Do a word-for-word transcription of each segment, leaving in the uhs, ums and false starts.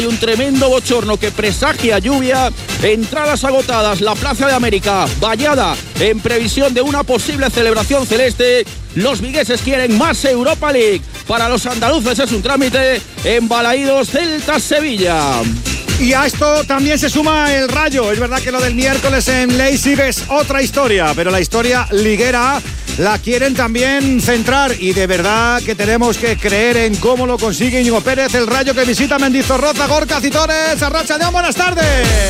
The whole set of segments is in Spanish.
Un tremendo bochorno que presagia lluvia, entradas agotadas, la Plaza de América vallada en previsión de una posible celebración celeste. Los vigueses quieren más Europa League. Para los andaluces es un trámite. Embalaídos Celta Sevilla. Y a esto también se suma el Rayo. Es verdad que lo del miércoles en Leipzig es otra historia, pero la historia liguera la quieren también centrar y de verdad que tenemos que creer en cómo lo consigue Íñigo Pérez. El Rayo que visita Mendizorroza, Gorka Citores, Arracha León, buenas tardes.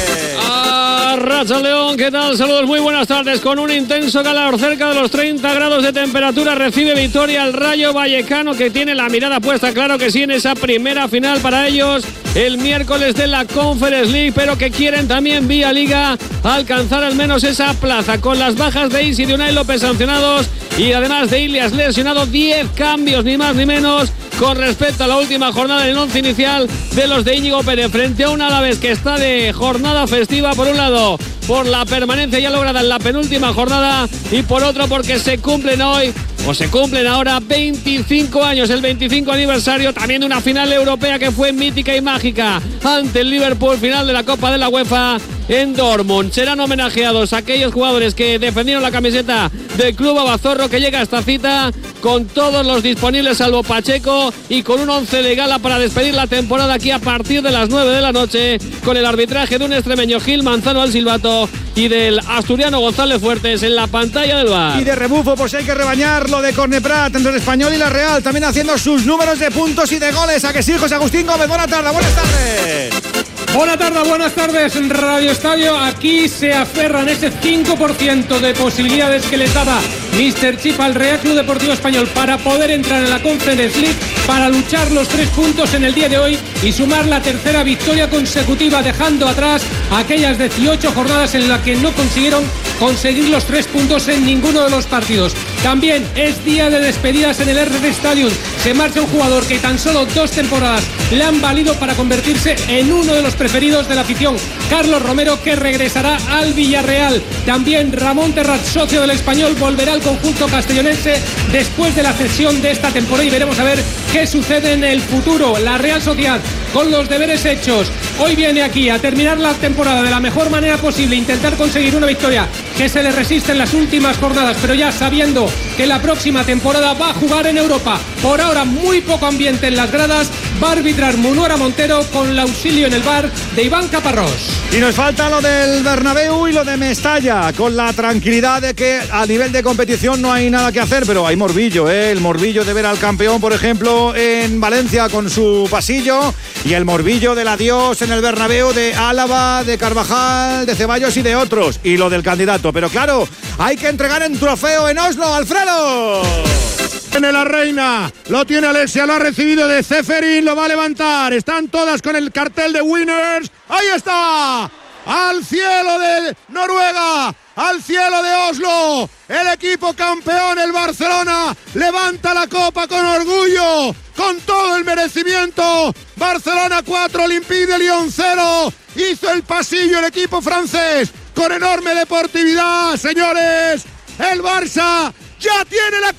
Arracha León, ¿qué tal? Saludos, muy buenas tardes. Con un intenso calor, cerca de los treinta grados de temperatura, recibe victoria el Rayo Vallecano, que tiene la mirada puesta, claro que sí, en esa primera final para ellos el miércoles de la Conference League, pero que quieren también vía Liga alcanzar al menos esa plaza. Con las bajas de Isi y de Unai López sancionados y además de Ilias lesionado, diez cambios ni más ni menos con respecto a la última jornada del once inicial de los de Íñigo Pérez, frente a un Alavés que está de jornada festiva, por un lado por la permanencia ya lograda en la penúltima jornada y por otro porque se cumplen hoy o se cumplen ahora veinticinco años, el veinticinco aniversario también de una final europea que fue mítica y mágica ante el Liverpool, final de la Copa de la UEFA en Dortmund. Serán homenajeados aquellos jugadores que defendieron la camiseta del Club Abazorro, que llega a esta cita con todos los disponibles salvo Pacheco y con un once de gala para despedir la temporada aquí a partir de las nueve de la noche, con el arbitraje de un extremeño, Gil Manzano al silbato, y del asturiano González Fuertes en la pantalla del V A R. Y de rebufo, pues hay que rebañar lo de Corneprat entre el Español y la Real, también haciendo sus números de puntos y de goles. ¿A que sí, José Agustín Gómez? Buenas tardes, buenas tardes. Buenas tardes, buenas tardes en Radio Estadio. Aquí se aferran ese cinco por ciento de posibilidades que les daba míster Chip al Real Club Deportivo Español para poder entrar en la Conference League, para luchar los tres puntos en el día de hoy y sumar la tercera victoria consecutiva, dejando atrás aquellas dieciocho jornadas en las que no consiguieron conseguir los tres puntos en ninguno de los partidos. También es día de despedidas en el R D Stadium. Se marcha un jugador que tan solo dos temporadas le han valido para convertirse en uno de los preferidos de la afición, Carlos Romero, que regresará al Villarreal. También Ramón Terrat, socio del Español, volverá al conjunto castellonense después de la cesión de esta temporada y veremos a ver qué sucede en el futuro. La Real Sociedad, con los deberes hechos, hoy viene aquí a terminar la temporada de la mejor manera posible, intentar conseguir una victoria que se le resiste en las últimas jornadas, pero ya sabiendo que la próxima temporada va a jugar en Europa. Por ahora muy poco ambiente en las gradas, va a arbitrar Munuera Montero con el auxilio en el V A R de Iván Caparrós. Y nos falta lo del Bernabéu y lo de Mestalla, con la tranquilidad de que a nivel de competición no hay nada que hacer, pero hay morbillo, ¿eh? El morbillo de ver al campeón, por ejemplo, en Valencia con su pasillo, y el morbillo del adiós en el Bernabéu de Álava, de Carvajal, de Ceballos y de otros, y lo del candidato. Pero claro, hay que entregar un trofeo en Oslo, Alfredo. Tiene la reina, lo tiene Alexia, lo ha recibido de Ceferin, lo va a levantar, están todas con el cartel de Winners, ahí está, al cielo de Noruega, al cielo de Oslo, el equipo campeón, el Barcelona, levanta la copa con orgullo, con todo el merecimiento. Barcelona cuatro, Olympique de Lyon cero, hizo el pasillo el equipo francés, con enorme deportividad, señores, el Barça ¡ya tiene la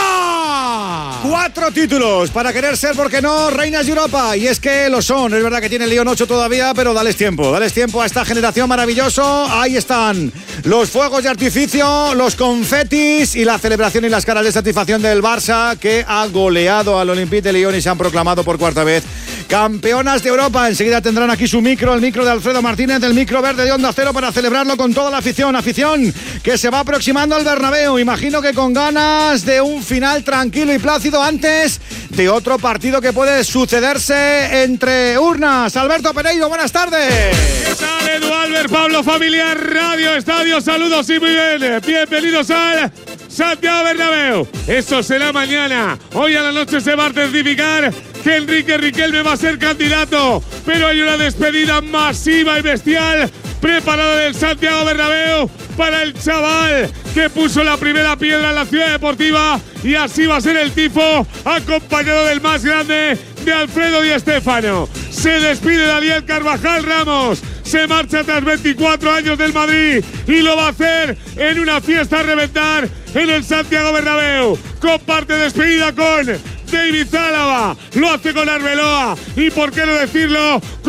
copa! Cuatro títulos para querer ser, ¿por qué no?, reinas de Europa. Y es que lo son. Es verdad que tiene el Lyon ocho todavía, pero dales tiempo. Dales tiempo a esta generación maravilloso. Ahí están los fuegos de artificio, los confetis y la celebración y las caras de satisfacción del Barça, que ha goleado al Olympique de Lyon y se han proclamado por cuarta vez campeonas de Europa. Enseguida tendrán aquí su micro, el micro de Alfredo Martínez, el micro verde de Onda Cero, para celebrarlo con toda la afición. Afición que se va aproximando al Bernabéu. Imagino que con ganas de un final tranquilo y plácido antes de otro partido que puede sucederse entre urnas. Alberto Pereiro, buenas tardes. ¿Qué tal, Edu Albert, Pablo, familiar, Radio Estadio? Saludos y muy bien. Bienvenidos al Santiago Bernabéu. Eso será mañana. Hoy a la noche se va a certificar que Enrique Riquelme va a ser candidato, pero hay una despedida masiva y bestial preparada del Santiago Bernabéu para el chaval que puso la primera piedra en la ciudad deportiva, y así va a ser el tifo, acompañado del más grande, de Alfredo Di Stéfano. Se despide Daniel Carvajal Ramos, se marcha tras veinticuatro años del Madrid y lo va a hacer en una fiesta a reventar en el Santiago Bernabéu. Comparte despedida con David Zálava, lo hace con Arbeloa y, por qué no decirlo,